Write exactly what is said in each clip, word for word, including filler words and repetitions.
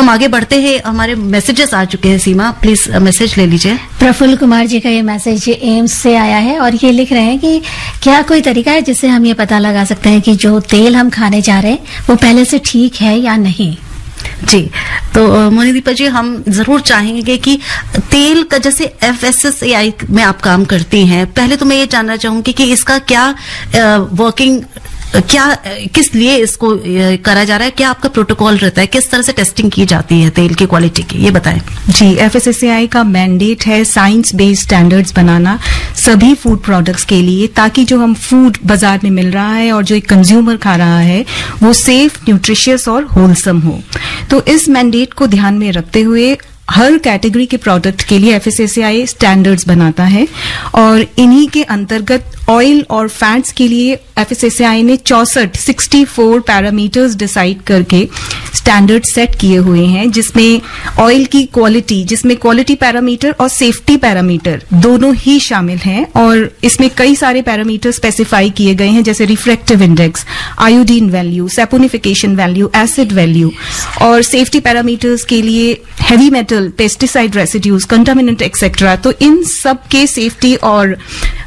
हम आगे बढ़ते हैं, हमारे मैसेजेस आ चुके हैं। सीमा, प्लीज मैसेज ले लीजिए। प्रफुल्ल कुमार जी का ये मैसेज एम्स से आया है और ये लिख रहे हैं कि क्या कोई तरीका है जिससे हम ये पता लगा सकते हैं कि जो तेल हम खाने जा रहे हैं वो पहले से ठीक है या नहीं। जी, तो मोनिदीपा जी, हम जरूर चाहेंगे कि तेल का, जैसे एफ एस एस ए आई में आप काम करती हैं, पहले तो मैं ये जानना चाहूंगी कि इसका क्या वर्किंग, क्या किस लिए इसको करा जा रहा है, क्या आपका प्रोटोकॉल रहता है, किस तरह से टेस्टिंग की जाती है तेल की क्वालिटी की, ये बताएं। जी, एफ एस एस ए आई का मैंडेट है साइंस बेस्ड स्टैंडर्ड्स बनाना सभी फूड प्रोडक्ट्स के लिए, ताकि जो हम फूड बाजार में मिल रहा है और जो एक कंज्यूमर खा रहा है वो सेफ, न्यूट्रिशियस और होलसम हो। तो इस मैंडेट को ध्यान में रखते हुए हर कैटेगरी के प्रोडक्ट के लिए F S S A I standards बनाता है और इन्हीं के अंतर्गत ऑयल और फैट्स के लिए एफ एस एस ए आई ने चौसठ सिक्सटी फोर पैरामीटर्स डिसाइड करके स्टैंडर्ड सेट किए हुए हैं, जिसमें ऑयल की क्वालिटी, जिसमें क्वालिटी पैरामीटर और सेफ्टी पैरामीटर दोनों ही शामिल हैं। और इसमें कई सारे पैरामीटर स्पेसिफाई किए गए हैं, जैसे refractive index, iodine value, saponification value, acid value. और सेफ्टी पैरामीटर्स के लिए heavy metal, pesticide residues, contaminant etcetera. तो इन सब के सेफ्टी और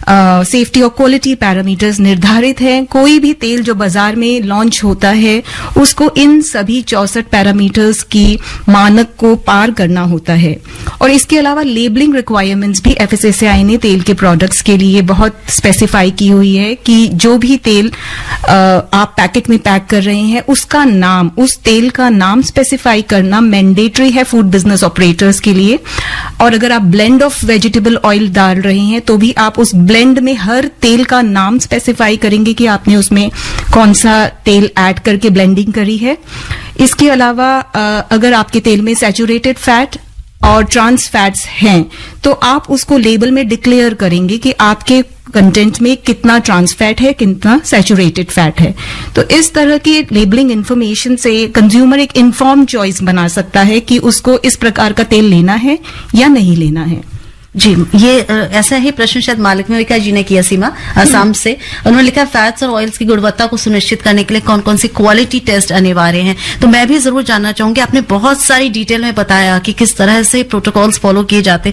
सेफ्टी और क्वालिटी पैरामीटर्स निर्धारित हैं। कोई भी तेल जो बाजार में लॉन्च होता है उसको इन सभी चौसठ पैरामीटर्स की मानक को पार करना होता है। और इसके अलावा लेबलिंग रिक्वायरमेंट्स भी एफ एस एस ए आई ने तेल के प्रोडक्ट्स के लिए बहुत स्पेसिफाई की हुई है कि जो भी तेल आ, आप पैकेट में पैक कर रहे हैं उसका नाम, उस तेल का नाम स्पेसिफाई करना मैंडेटरी है फूड बिजनेस ऑपरेटर्स के लिए। और अगर आप ब्लेंड ऑफ वेजिटेबल ऑयल डाल रहे हैं तो भी आप उस ब्लेंड में हर तेल का नाम स्पेसिफाई करेंगे कि आपने उसमें कौन सा तेल ऐड करके ब्लेंडिंग करी है। इसके अलावा अगर आपके तेल में सैचुरेटेड फैट और ट्रांस फैट्स हैं तो आप उसको लेबल में डिक्लेयर करेंगे कि आपके कंटेंट में कितना ट्रांस फैट है, कितना सैचुरेटेड फैट है। तो इस तरह की लेबलिंग इंफॉर्मेशन से कंज्यूमर एक इन्फॉर्म चॉइस बना सकता है कि उसको इस प्रकार का तेल लेना है या नहीं लेना है। जी, ये ऐसा ही प्रश्न शायद मालिक मेविका जी ने किया सीमा, असम से। उन्होंने लिखा फैट्स और ऑयल्स की गुणवत्ता को सुनिश्चित करने के लिए कौन कौन सी क्वालिटी टेस्ट अनिवार्य हैं। तो मैं भी जरूर जानना चाहूंगी, आपने बहुत सारी डिटेल में बताया कि किस तरह से प्रोटोकॉल्स फॉलो किए जाते